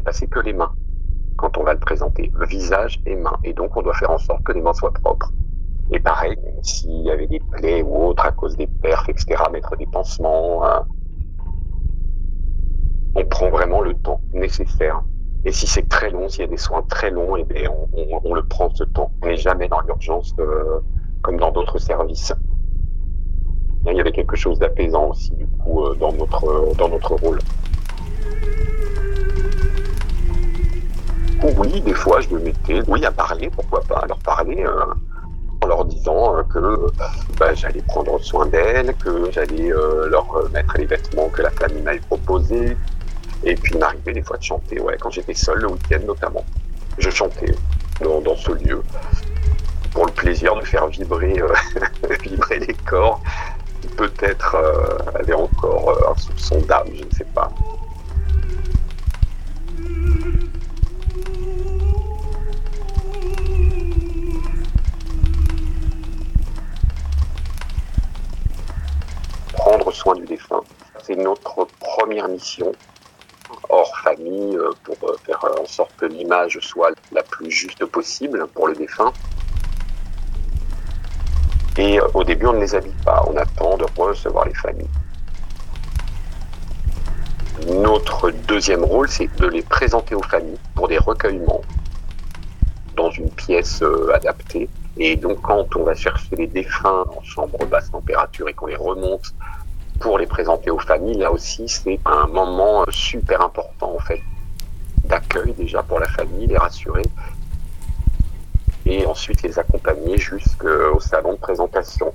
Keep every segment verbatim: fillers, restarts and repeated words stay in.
déplacer que les mains quand on va le présenter, le visage et mains. Et donc, on doit faire en sorte que les mains soient propres. Et pareil, s'il y avait des plaies ou autres à cause des perfs, et cetera, mettre des pansements, hein, on prend vraiment le temps nécessaire. Et si c'est très long, s'il y a des soins très longs, eh bien, on, on, on le prend ce temps. On n'est jamais dans l'urgence euh, comme dans d'autres services. Il y avait quelque chose d'apaisant aussi, du coup, euh, dans notre, euh, dans notre rôle. Oui, des fois, je me mettais, oui, à parler, pourquoi pas, à leur parler, euh, en leur disant euh, que bah, j'allais prendre soin d'elles, que j'allais euh, leur mettre les vêtements que la famille m'avait proposés. Et puis, il m'arrivait des fois de chanter, ouais, quand j'étais seul, le week-end notamment. Je chantais dans, dans ce lieu, pour le plaisir de faire vibrer, euh, vibrer les corps. Peut-être euh, avait encore euh, un soupçon d'âme, je ne sais pas. Prendre soin du défunt, c'est notre première mission hors famille pour faire en sorte que l'image soit la plus juste possible pour le défunt. Et au début, on ne les habille pas, on attend de recevoir les familles. Notre deuxième rôle, c'est de les présenter aux familles pour des recueillements dans une pièce euh, adaptée. Et donc, quand on va chercher les défunts en chambre basse température et qu'on les remonte pour les présenter aux familles, là aussi, c'est un moment super important, en fait, d'accueil déjà pour la famille, les rassurer, et ensuite les accompagner jusqu'au salon de présentation.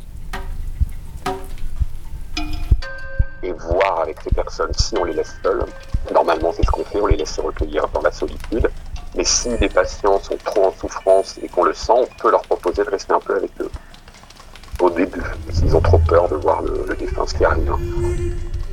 Et voir avec ces personnes si on les laisse seules. Normalement, c'est ce qu'on fait, on les laisse se recueillir dans la solitude. Mais si les patients sont trop en souffrance et qu'on le sent, on peut leur proposer de rester un peu avec eux. Au début, s'ils ont trop peur de voir le, le défunt, ce qui arrive.